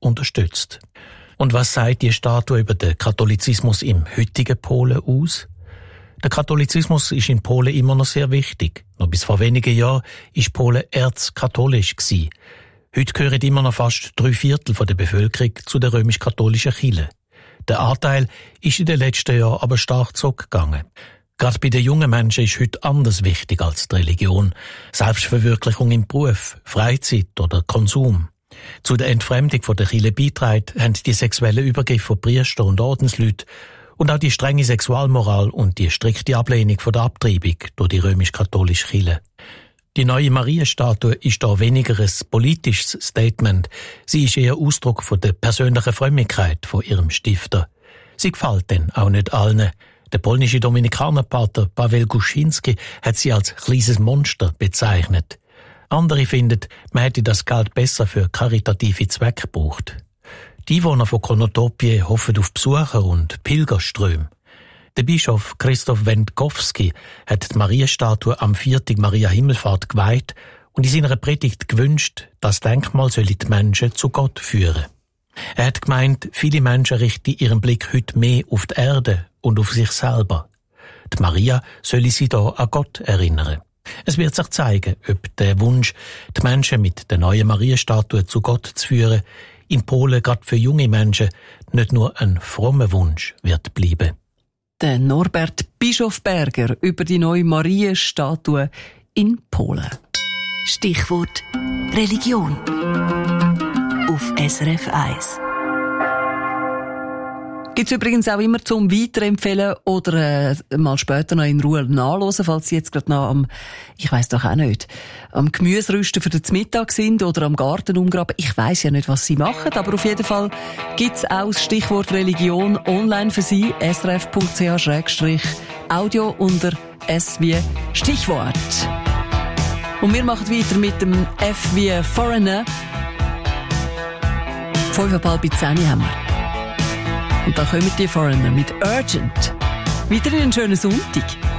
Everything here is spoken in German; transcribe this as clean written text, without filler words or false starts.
unterstützt. Und was sagt die Statue über den Katholizismus im heutigen Polen aus? Der Katholizismus ist in Polen immer noch sehr wichtig. Noch bis vor wenigen Jahren war Polen erzkatholisch gewesen. Heute gehören immer noch fast 3/4 der Bevölkerung zu der römisch-katholischen Kirche. Der Anteil ist in den letzten Jahren aber stark zurückgegangen. Gerade bei den jungen Menschen ist heute anders wichtig als die Religion. Selbstverwirklichung im Beruf, Freizeit oder Konsum. Zu der Entfremdung von der Kirche beitragen haben die sexuellen Übergriffe von Priester und Ordensleuten und auch die strenge Sexualmoral und die strikte Ablehnung von der Abtreibung durch die römisch-katholische Kirche. Die neue Marienstatue ist da weniger ein politisches Statement. Sie ist eher Ausdruck von der persönlichen Frömmigkeit von ihrem Stifter. Sie gefällt denn auch nicht allen. Der polnische Dominikanerpater Paweł Guszynski hat sie als kleines Monster bezeichnet. Andere finden, man hätte das Geld besser für karitative Zwecke gebraucht. Die Einwohner von Konotopie hoffen auf Besucher und Pilgerströme. Der Bischof Krzysztof Wędkowski hat die Marienstatue am Viertag Maria Himmelfahrt geweiht und in seiner Predigt gewünscht, das Denkmal solle die Menschen zu Gott führen. Er hat gemeint, viele Menschen richten ihren Blick heute mehr auf die Erde und auf sich selber. Die Maria solle sie da an Gott erinnern. Es wird sich zeigen, ob der Wunsch, die Menschen mit der neuen Marienstatue zu Gott zu führen, in Polen gerade für junge Menschen nicht nur ein frommer Wunsch wird bleiben. Der Norbert Bischofberger über die neue Marienstatue in Polen. Stichwort Religion auf SRF 1. Gibt es übrigens auch immer zum Weiterempfehlen oder mal später noch in Ruhe nachhören, falls Sie jetzt gerade noch am Gemüserüsten für den Mittag sind oder am Garten umgraben. Ich weiss ja nicht, was Sie machen, aber auf jeden Fall gibt es auch das Stichwort Religion online für Sie, srf.ch/audio unter S wie Stichwort. Und wir machen weiter mit dem F wie Foreigner. 5:30 haben wir. Und dann kommen die Foreigner mit Urgent. Wieder einen schönen Sonntag.